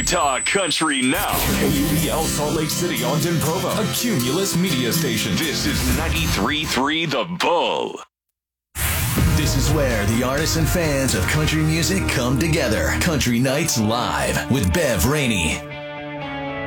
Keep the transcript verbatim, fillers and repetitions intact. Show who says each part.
Speaker 1: talk country now.
Speaker 2: K U B L Salt Lake City on Denprovo, a Cumulus media station.
Speaker 1: This is ninety-three point three The Bull.
Speaker 3: This is where the artists and fans of country music come together. Country Nights Live with Bev Rainey.